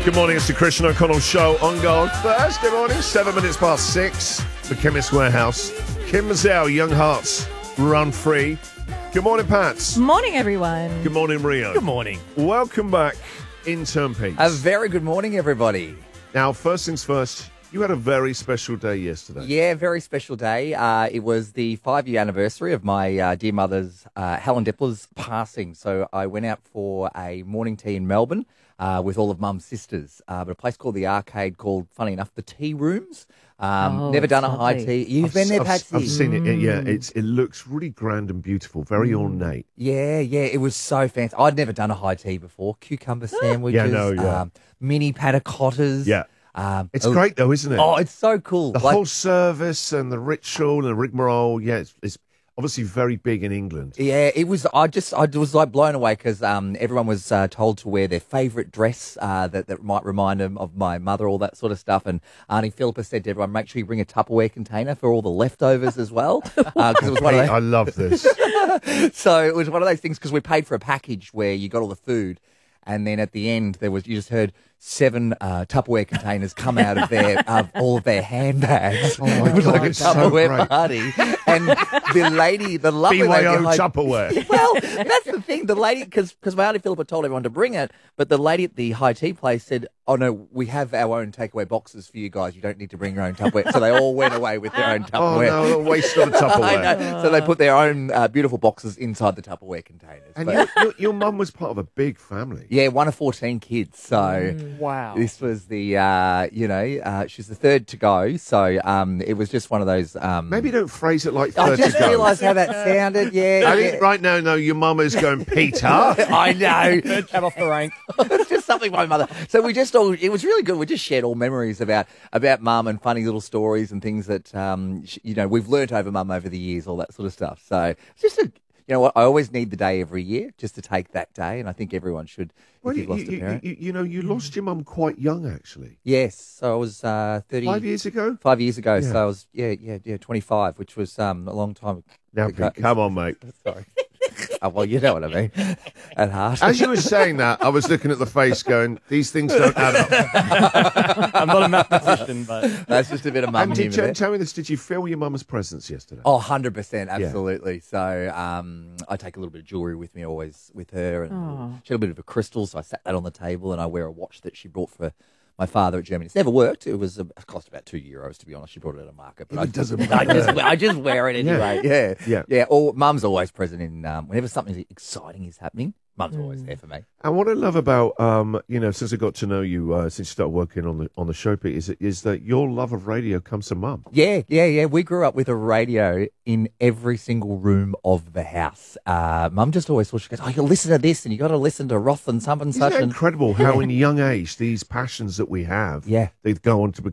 Good morning, it's the Christian O'Connell Show on Gold. Thursday morning, 7 minutes past 6. The Chemist Warehouse. Kim Mazel, Young Hearts, Run Free. Good morning, Pats. Morning, everyone. Good morning, Rio. Good morning. Welcome back, Intern Pete. A very good morning, everybody. Now, first things first, you had a very special day yesterday. Yeah, very special day. It was the 5-year anniversary of my dear mother's, Helen Depler's passing. So I went out for a morning tea in Melbourne with all of Mum's sisters, at a place called the Arcade called, funny enough, the Tea Rooms. Never done a high tea. You've been there, Patsy? I've seen it. Yeah, it looks really grand and beautiful, very ornate. Yeah, it was so fancy. I'd never done a high tea before. Cucumber sandwiches, mini panna cottas. Yeah. It's great though, isn't it? Oh, it's so cool. The whole service and the ritual and the rigmarole. Yeah, it's obviously very big in England. Yeah, it was. I was like blown away because everyone was told to wear their favourite dress that might remind them of my mother, all that sort of stuff. And Auntie Philippa said to everyone, make sure you bring a Tupperware container for all the leftovers as well. Because it was one of those. I love this. So it was one of those things because we paid for a package where you got all the food. And then at the end, you just heard 7 Tupperware containers come out of all of their handbags. Oh my it was God, like a it's so Tupperware great. party. And the lovely lady BYO behind- Tupperware. Well, that's the thing. The lady, because my Auntie Philippa told everyone to bring it, but the lady at the high tea place said, "Oh no, we have our own takeaway boxes for you guys. You don't need to bring your own Tupperware." So they all went away with their own Oh Tupperware. no, a waste of the Tupperware. I know. So they put their own beautiful boxes inside the Tupperware containers. And But- your mum was part of a big family. yeah, one of 14 kids. So Wow. this was the, she's the third to go. So it was just one of those. Maybe don't phrase it like I third just to go. realised how that sounded. Yeah. I think right now, no, your mum is going, Peter. I know. Third cab off the rank. It's just something my mother. So it was really good. We just shared all memories about mum and funny little stories and things that, we've learnt over mum over the years, all that sort of stuff. So it's just you know what? I always need the day every year just to take that day, and I think everyone should. Well, if you've lost a parent. you lost your mum quite young, actually. Yes, so I was 30. 5 years ago? 5 years ago, Yeah. so I was 25, which was a long time. Now, ago. Pete, come on, mate. Sorry. Oh, well, you know what I mean. At heart. As you were saying that, I was looking at the face going, these things don't add up. I'm not a mathematician, but That's just a bit of mum And humour there. tell me this, did you feel your mum's presence yesterday? Oh, 100%, absolutely. So I take a little bit of jewellery with me always with her. And she had a bit of a crystal, so I sat that on the table and I wear a watch that she brought for my father at Germany. It's never worked. It was it cost about €2, to be honest. She brought it at a market. But It doesn't I just wear it anyway. Yeah. Yeah. Mum's always present in whenever something exciting is happening. Mum's always there for me. And what I love about, since I got to know you, since you started working on the show, Pete, is that your love of radio comes from mum. Yeah. We grew up with a radio in every single room of the house. Mum just always thought, she goes, "Oh, you listen to this, and you got to listen to Roth and some and Isn't such." it And incredible how in young age, these passions that we have, Yeah. they go on to